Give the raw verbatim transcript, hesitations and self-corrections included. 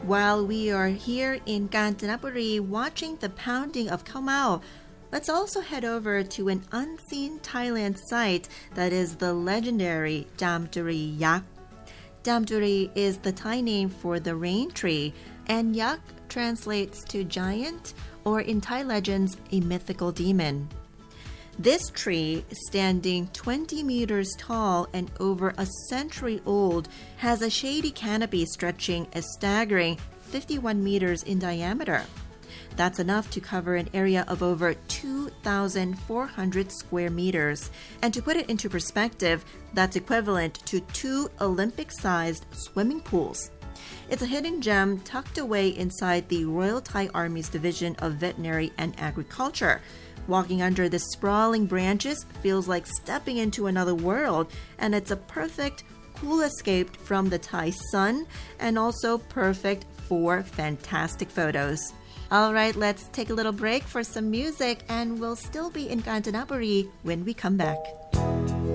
While we are here in Kanchanaburi watching the pounding of khao mao, let's also head over to an unseen Thailand site that is the legendary Jamduri Yak. Jamduri is the Thai name for the rain tree, and Yak translates to giant, or in Thai legends, a mythical demon. This tree, standing twenty meters tall and over a century old, has a shady canopy stretching a staggering fifty-one meters in diameter. That's enough to cover an area of over two thousand four hundred square meters. And to put it into perspective, that's equivalent to two Olympic-sized swimming pools. It's a hidden gem tucked away inside the Royal Thai Army's Division of Veterinary and Agriculture. Walking under the sprawling branches feels like stepping into another world, and it's a perfect, cool escape from the Thai sun, and also perfect for fantastic photos. All right, let's take a little break for some music, and we'll still be in Kanchanaburi when we come back.